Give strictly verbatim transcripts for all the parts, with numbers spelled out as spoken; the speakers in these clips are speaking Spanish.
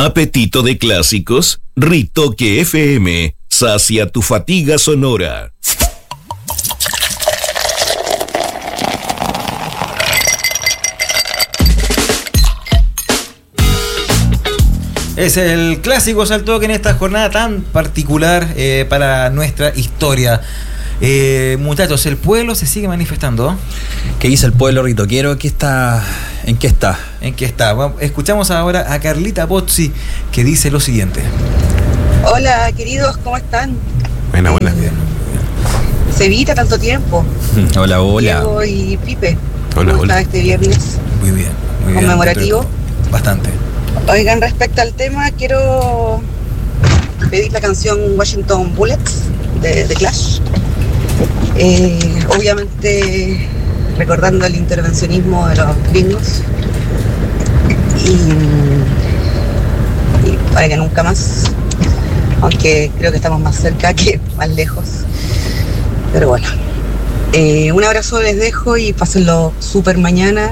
Apetito de clásicos, Ritoque F M, sacia tu fatiga sonora. Es el clásico Salto que en esta jornada tan particular eh, para nuestra historia. Eh, muchachos, el pueblo se sigue manifestando. ¿Qué dice el pueblo ritoquero? ¿Qué está, ¿En qué está? ¿En qué está? Bueno, escuchamos ahora a Carlita Pozzi, que dice lo siguiente. Hola, queridos, ¿cómo están? Buena, buena. Eh, Cevita, tanto tiempo. Hola, hola. Diego y Pipe. Hola, ¿Cómo hola. está este viernes? Muy bien, muy bien. Conmemorativo. Bastante. Oigan, respecto al tema, quiero pedir la canción Washington Bullets de The Clash. Eh, obviamente recordando el intervencionismo de los gringos y, y para que nunca más, aunque creo que estamos más cerca que más lejos, pero bueno, eh, un abrazo les dejo y pásenlo súper mañana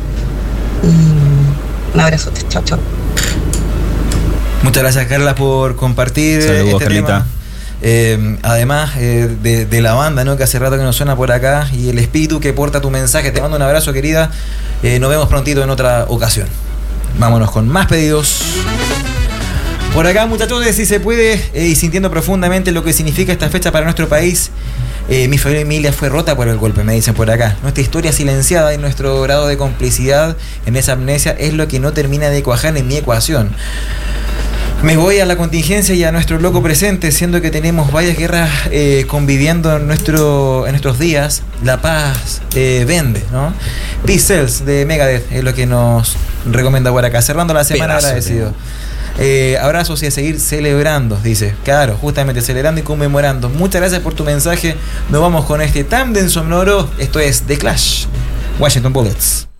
y un abrazo, chao, chao. Muchas gracias, Carla, por compartir. Saludos, este Carlita. tema. Eh, además eh, de, de la banda, ¿no?, que hace rato que nos suena por acá, y el espíritu que porta tu mensaje. Te mando un abrazo, querida. Eh, nos vemos prontito en otra ocasión. Vámonos con más pedidos. Por acá, muchachos, si se puede, eh, y sintiendo profundamente lo que significa esta fecha para nuestro país. Eh, mi familia fue rota por el golpe, me dicen por acá. Nuestra historia silenciada y nuestro grado de complicidad en esa amnesia es lo que no termina de cuajar en mi ecuación. Me voy a la contingencia y a nuestro loco presente, siendo que tenemos varias guerras eh, conviviendo en, nuestro, en nuestros días. La paz eh, vende, ¿no? Peace Sells de Megadeth es lo que nos recomienda por acá. Cerrando la semana, Pedazo, agradecido. Eh, abrazos y a seguir celebrando, dice. Claro, justamente celebrando y conmemorando. Muchas gracias por tu mensaje. Nos vamos con este tándem sonoro. Esto es The Clash, Washington Bullets.